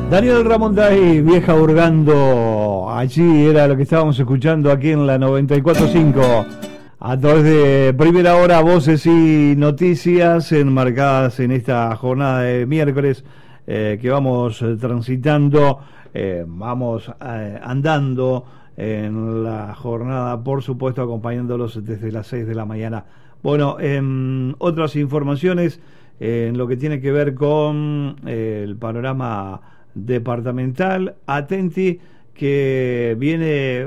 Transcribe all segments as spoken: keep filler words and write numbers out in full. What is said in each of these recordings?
Daniel Ramonday, Vieja Hurgando, allí era lo que estábamos escuchando aquí en la noventa y cuatro punto cinco, a través de Primera Hora, voces y noticias enmarcadas en esta jornada de miércoles eh, que vamos eh, transitando, eh, vamos eh, andando en la jornada, por supuesto, acompañándolos desde las seis de la mañana. Bueno, en otras informaciones, eh, en lo que tiene que ver con eh, el panorama departamental, atenti que viene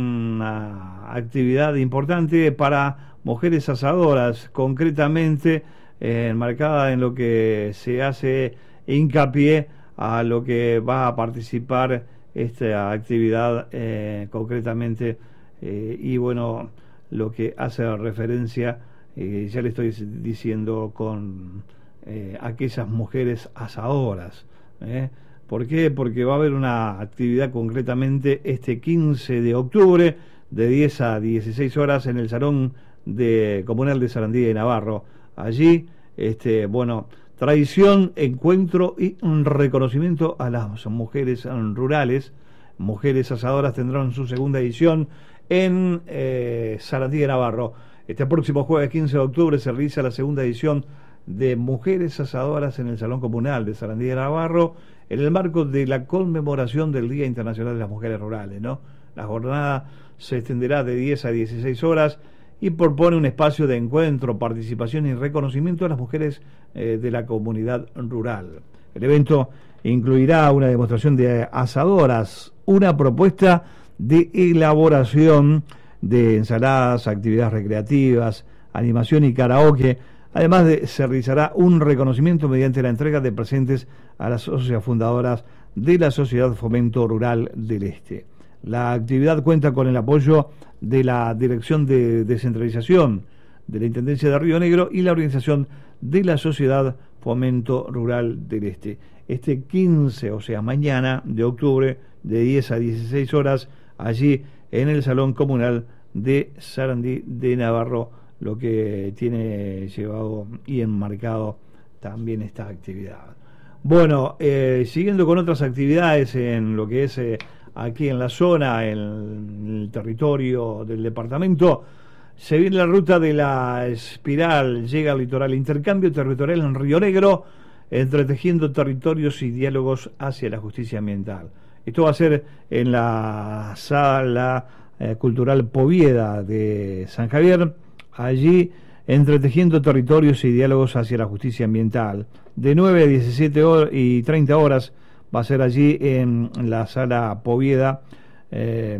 una actividad importante para mujeres asadoras, concretamente eh, enmarcada en lo que se hace hincapié a lo que va a participar esta actividad eh, concretamente eh, y bueno, lo que hace referencia, eh, ya le estoy diciendo, con eh, aquellas mujeres asadoras, ¿eh? ¿Por qué? Porque va a haber una actividad concretamente este quince de octubre de diez a dieciséis horas en el Salón de Comunal de Sarandí de Navarro. Allí, este, bueno, tradición, encuentro y un reconocimiento a las mujeres rurales. Mujeres asadoras tendrán su segunda edición en eh, Sarandí de Navarro. Este próximo jueves quince de octubre se realiza la segunda edición de Mujeres Asadoras en el Salón Comunal de Sarandí de Navarro, en el marco de la conmemoración del Día Internacional de las Mujeres Rurales, ¿no? La jornada se extenderá de diez a dieciséis horas y propone un espacio de encuentro, participación y reconocimiento a las mujeres eh, de la comunidad rural. El evento incluirá una demostración de asadoras, una propuesta de elaboración de ensaladas, actividades recreativas, animación y karaoke. Además de, se realizará un reconocimiento mediante la entrega de presentes a las socias fundadoras de la Sociedad Fomento Rural del Este. La actividad cuenta con el apoyo de la Dirección de Descentralización de la Intendencia de Río Negro y la organización de la Sociedad Fomento Rural del Este. Este quince, o sea, mañana de octubre, de diez a dieciséis horas, allí en el Salón Comunal de Sarandí de Navarro, lo que tiene llevado y enmarcado también esta actividad. Bueno, eh, siguiendo con otras actividades en lo que es eh, aquí en la zona, en el territorio del departamento, se viene la ruta de la espiral, llega al litoral, intercambio territorial en Río Negro, entretejiendo territorios y diálogos hacia la justicia ambiental. Esto va a ser en la sala eh, cultural Povieda de San Javier, allí entretejiendo territorios y diálogos hacia la justicia ambiental. De nueve a diecisiete horas y treinta horas va a ser allí en la sala Povieda eh,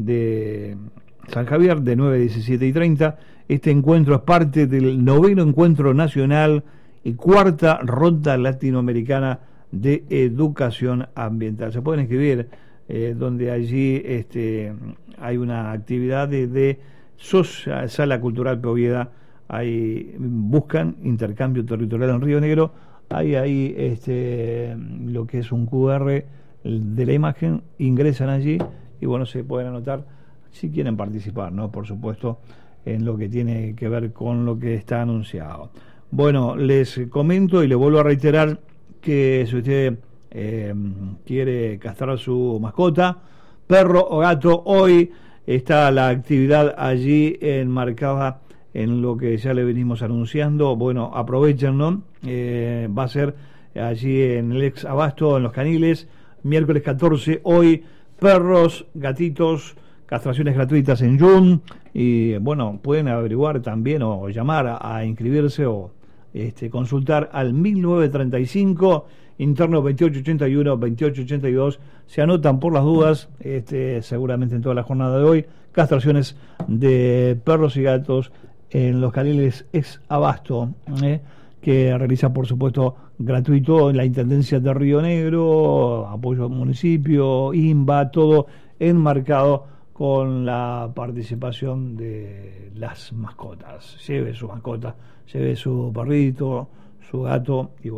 de San Javier, de nueve a diecisiete y treinta. Este encuentro es parte del noveno encuentro nacional y cuarta ronda latinoamericana de educación ambiental. Se pueden inscribir eh, donde allí este, hay una actividad de, de Socia, Sala Cultural Povieda. Ahí buscan intercambio territorial en Río Negro. Hay ahí este, lo que es un Q R de la imagen, ingresan allí y bueno, se pueden anotar si quieren participar, ¿no? Por supuesto, en lo que tiene que ver con lo que está anunciado. Bueno, les comento y le vuelvo a reiterar que si usted eh, quiere castrar a su mascota, perro o gato, hoy está la actividad allí enmarcada en lo que ya le venimos anunciando. Bueno, aprovechenlo, eh, va a ser allí en el ex Abasto, en Los Caniles, miércoles catorce, hoy, perros, gatitos, castraciones gratuitas en Jun, y bueno, pueden averiguar también o llamar a, a inscribirse o este, consultar al mil novecientos treinta y cinco, interno veintiocho ochenta y uno, veintiocho ochenta y dos, se anotan por las dudas, este, seguramente en toda la jornada de hoy, castraciones de perros y gatos en Los Caniles ex Abasto, eh, que realiza por supuesto gratuito en la Intendencia de Río Negro, apoyo al municipio, I N B A, todo enmarcado con la participación de las mascotas. Lleve su mascota, lleve su perrito, su gato y bueno,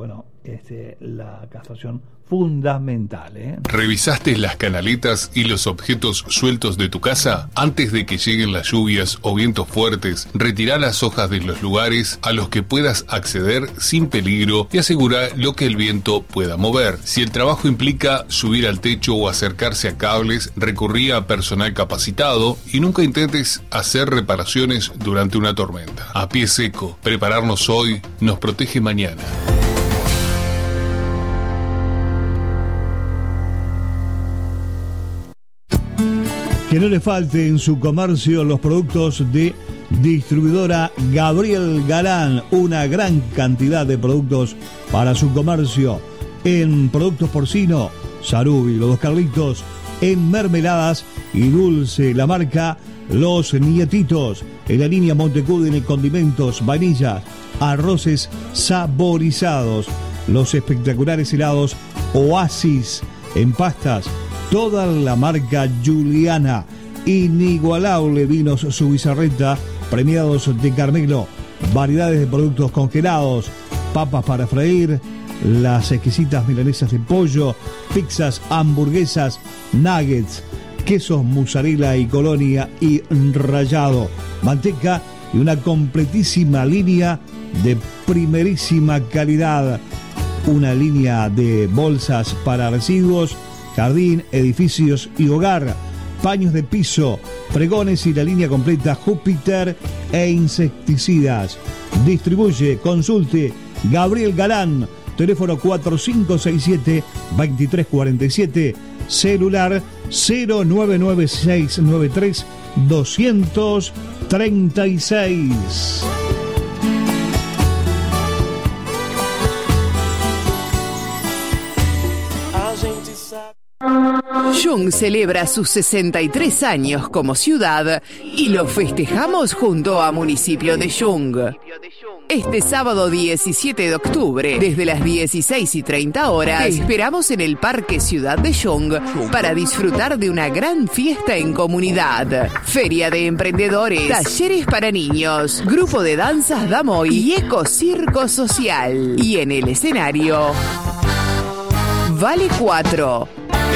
este, la castración fundamental. ¿eh? ¿Revisaste las canaletas y los objetos sueltos de tu casa? Antes de que lleguen las lluvias o vientos fuertes, retira las hojas de los lugares a los que puedas acceder sin peligro y asegura lo que el viento pueda mover. Si el trabajo implica subir al techo o acercarse a cables, recurrí a personal capacitado y nunca intentes hacer reparaciones durante una tormenta. A pie seco, prepararnos hoy nos protege mañana. Que no le falte en su comercio los productos de distribuidora Gabriel Galán. Una gran cantidad de productos para su comercio. En productos porcino, Sarubi, los dos Carlitos. En mermeladas y dulce, la marca Los Nietitos. En la línea Montecudine, condimentos, vainillas, arroces saborizados. Los espectaculares helados Oasis. En pastas, toda la marca Juliana. Inigualable vinos Subizarreta, premiados de Carmelo. Variedades de productos congelados, papas para freír, las exquisitas milanesas de pollo, pizzas, hamburguesas, nuggets, quesos mozzarella y colonia y rallado, manteca y una completísima línea de primerísima calidad. Una línea de bolsas para residuos, jardín, edificios y hogar, paños de piso, pregones y la línea completa Júpiter e insecticidas. Distribuye, consulte Gabriel Galán, teléfono cuatro cinco seis siete, dos tres cuatro siete, celular cero nueve nueve seis nueve tres, dos tres seis. Jung celebra sus sesenta y tres años como ciudad y lo festejamos junto a Municipio de Jung. Este sábado diecisiete de octubre, desde las dieciséis y treinta horas, te esperamos en el Parque Ciudad de Jung para disfrutar de una gran fiesta en comunidad. Feria de emprendedores, talleres para niños, grupo de danzas Damoy y ecocirco social. Y en el escenario, Vale cuatro.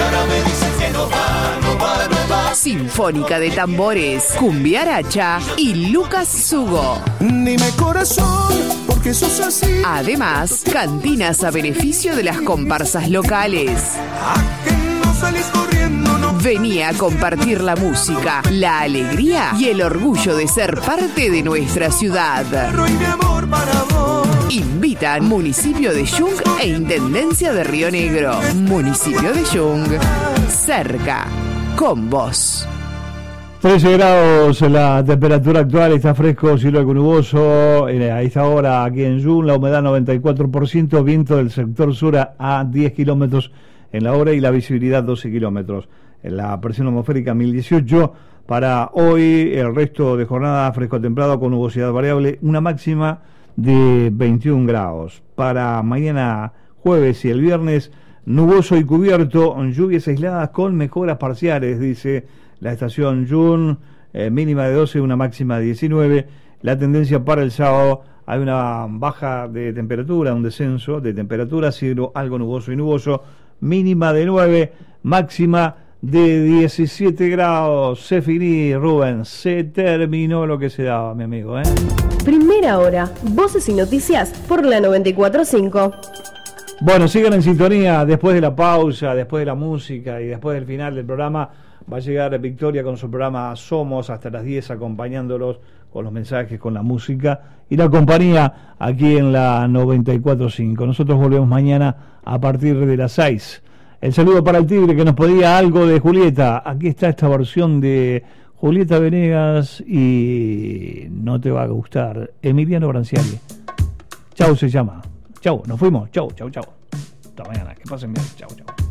Sinfónica de tambores, Cumbiaracha y Lucas Sugo. Dime corazón, porque sos así. Además, cantinas a beneficio de las comparsas locales. ¿A que no salís corriendo, no? Vení a compartir la música, la alegría y el orgullo de ser parte de nuestra ciudad. Pero y mi amor para vos. Invitan Municipio de Jung e Intendencia de Río Negro. Municipio de Jung, cerca, con vos. trece grados la temperatura actual, está fresco, cielo algo nuboso. A esta hora aquí en Jung, la humedad noventa y cuatro por ciento, viento del sector sur a diez kilómetros en la hora y la visibilidad doce kilómetros. La presión atmosférica mil dieciocho. Para hoy, el resto de jornada fresco templado con nubosidad variable, una máxima de veintiún grados. Para mañana jueves y el viernes, nuboso y cubierto, lluvias aisladas con mejoras parciales, dice la estación Jung, eh, mínima de doce, una máxima de diecinueve. La tendencia para el sábado, hay una baja de temperatura, un descenso de temperatura, cielo algo nuboso y nuboso, mínima de nueve, máxima de diecisiete grados. Se finí, Rubén, se terminó lo que se daba, mi amigo, ¿eh? Primera hora, voces y noticias por la noventa y cuatro punto cinco. Bueno, sigan en sintonía. Después de la pausa, después de la música y después del final del programa, va a llegar Victoria con su programa Somos hasta las diez, acompañándolos con los mensajes, con la música y la compañía aquí en la noventa y cuatro punto cinco. Nosotros volvemos mañana a partir de las seis. El saludo para el Tigre que nos pedía algo de Julieta. Aquí está esta versión de Julieta Venegas y no te va a gustar. Emiliano Branciali. Chau se llama. Chau, nos fuimos. Chau, chau, chau. Hasta mañana. Que pasen bien. Chau, chau.